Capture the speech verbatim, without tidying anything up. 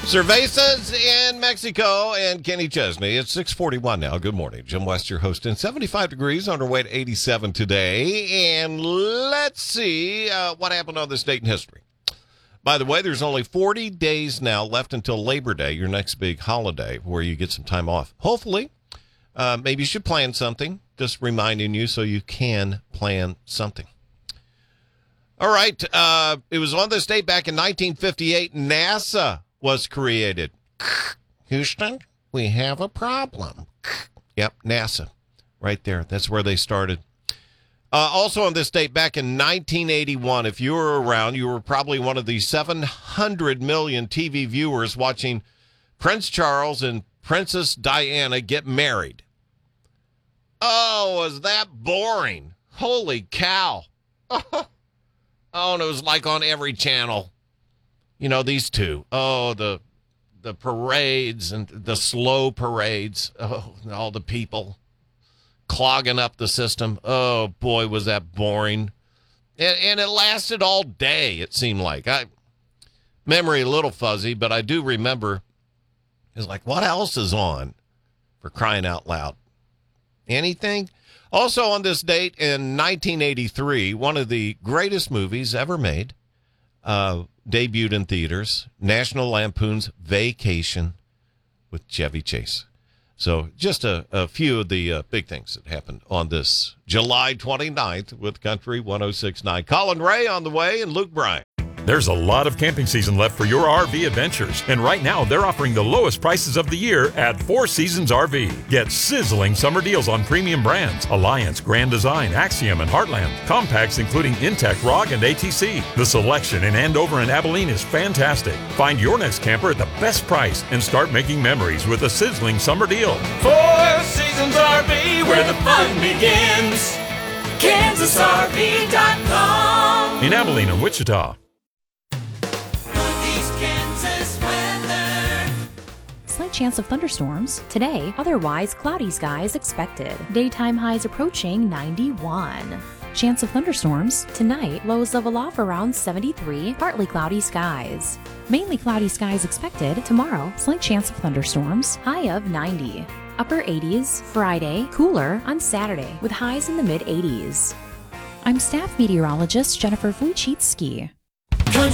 Cervezas in Mexico and Kenny Chesney. It's six forty-one now. Good morning. Jim West, your host, and seventy-five degrees on our way to eighty-seven today. And let's see uh, what happened on this date in history. By the way, there's only forty days now left until Labor Day, your next big holiday, where you get some time off. Hopefully, uh, maybe you should plan something. Just reminding you so you can plan something. All right. Uh, it was on this date back in nineteen fifty-eight, NASA was created. Houston, we have a problem. Yep, NASA. Right there. That's where they started. Uh, also on this date, back in nineteen eighty-one, if you were around, you were probably one of the seven hundred million T V viewers watching Prince Charles and Princess Diana get married. Oh, was that boring? Holy cow. Oh, and it was like on every channel. You know, these two. Oh, the the parades and the slow parades. Oh, all the people clogging up the system. Oh, boy, was that boring. And, and it lasted all day, it seemed like. I memory a little fuzzy, but I do remember. It's like, what else is on? For crying out loud. Anything? Also on this date in nineteen eighty-three, one of the greatest movies ever made, uh, debuted in theaters, National Lampoon's Vacation with Chevy Chase. So just a, a few of the uh, big things that happened on this July twenty-ninth with Country one oh six point nine. Colin Ray on the way and Luke Bryan. There's a lot of camping season left for your R V adventures, and right now they're offering the lowest prices of the year at Four Seasons R V. Get sizzling summer deals on premium brands, Alliance, Grand Design, Axiom, and Heartland. Compacts including Intech, R O G, and A T C. The selection in Andover and Abilene is fantastic. Find your next camper at the best price and start making memories with a sizzling summer deal. Four Seasons R V, where the fun begins. Kansas R V dot com. In Abilene and Wichita. Slight chance of thunderstorms. Today, otherwise cloudy skies expected. Daytime highs approaching ninety-one. Chance of thunderstorms. Tonight, lows level off around seventy-three, partly cloudy skies. Mainly cloudy skies expected. Tomorrow, slight chance of thunderstorms, high of ninety. Upper eighties. Friday, cooler on Saturday with highs in the mid eighties. I'm staff meteorologist Jennifer Wojcicki.